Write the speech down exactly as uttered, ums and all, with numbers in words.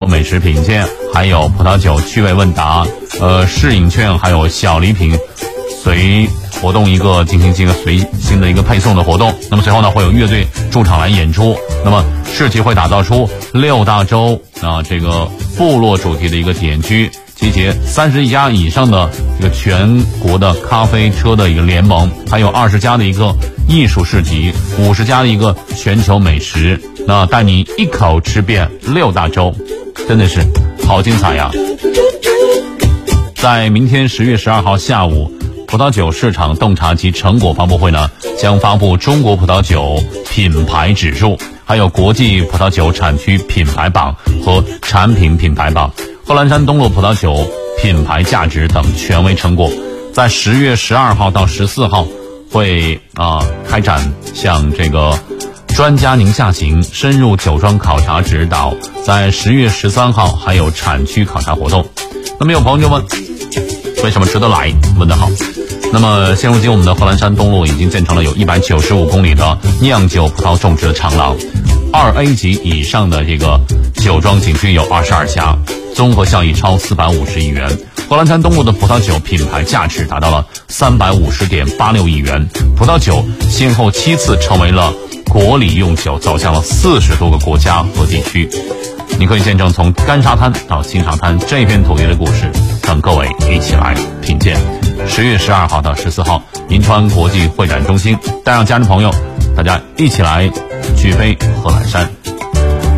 美食品鉴，还有葡萄酒趣味问答，呃，试饮券，还有小礼品，随活动一个进行一个随心的一个配送的活动。那么随后呢，会有乐队驻场来演出。那么市集会打造出六大洲啊这个部落主题的一个点区，集结三十家以上的这个全国的咖啡车的一个联盟，还有二十家的一个艺术市集，五十家的一个全球美食，那带你一口吃遍六大洲，真的是好精彩呀！在明天十月十二号下午，葡萄酒市场洞察及成果发布会呢，将发布中国葡萄酒品牌指数，还有国际葡萄酒产区品牌榜和产品品牌榜、贺兰山东路葡萄酒品牌价值等权威成果。在十月十二号到十四号会啊、呃、开展像这个专家宁夏行深入酒庄考察指导，在十月十三号还有产区考察活动。那么有朋友就问，为什么值得来？问得好。那么现如今我们的贺兰山东路已经建成了有一百九十五公里的酿酒葡萄种植的长廊，二 A 级以上的这个酒庄景区有二十二家，综合效益超四百五十亿元。贺兰山东路的葡萄酒品牌价值达到了三百五十点八六亿元，葡萄酒先后七次成为了国礼用酒，走向了四十多个国家和地区。你可以见证从干沙滩到新沙滩这片土地的故事，等各位一起来品鉴。十月十二号到十四号，银川国际会展中心，带上家人朋友，大家一起来举杯贺兰山。